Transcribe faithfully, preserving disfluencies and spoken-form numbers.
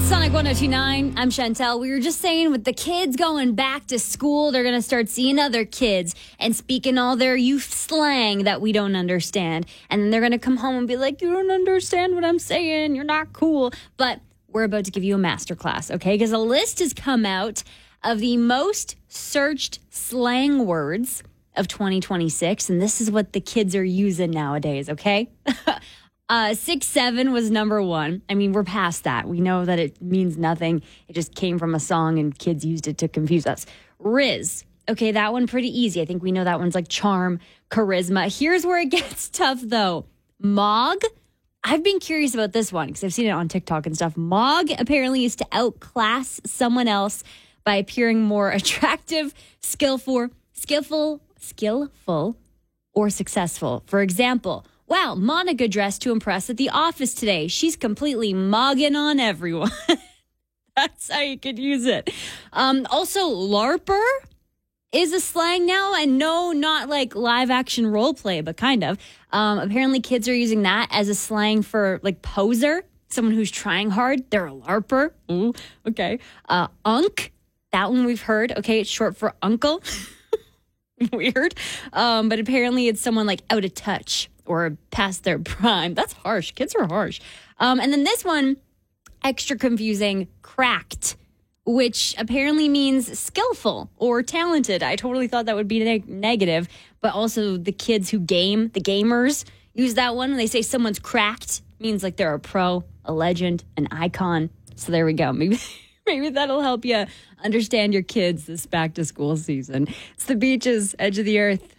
Sonic one oh two point nine, I'm Chantel. We were just saying with the kids going back to school, they're going to start seeing other kids and speaking all their youth slang that we don't understand. And then they're going to come home and be like, you don't understand what I'm saying. You're not cool. But we're about to give you a masterclass, okay? Because a list has come out of the most searched slang words of twenty twenty-six. And this is what the kids are using nowadays, okay? Uh, six seven was number one. I mean, we're past that. We know that it means nothing. It just came from a song and kids used it to confuse us. Riz. Okay, that one pretty easy. I think we know that one's like charm, charisma. Here's where it gets tough, though. Mog. I've been curious about this one because I've seen it on TikTok and stuff. Mog apparently is to outclass someone else by appearing more attractive, skillful, skillful, skillful, or successful. For example, wow, Monica dressed to impress at the office today. She's completely mogging on everyone. That's how you could use it. Um, also, LARPer is a slang now. And no, not like live action role play, but kind of. Um, apparently, kids are using that as a slang for like poser, someone who's trying hard. They're a LARPer. Ooh, okay. Uh, Unk, that one we've heard. Okay, it's short for uncle. Weird. Um, but apparently, it's someone like out of touch or past their prime. That's harsh. Kids are harsh. Um, and then this one, extra confusing, cracked, which apparently means skillful or talented. I totally thought that would be neg- negative, but also the kids who game, the gamers, use that one. When they say someone's cracked, it means like they're a pro, a legend, an icon. So there we go. Maybe maybe that'll help you understand your kids this back to school season. It's the Beaches, Edge of the Earth.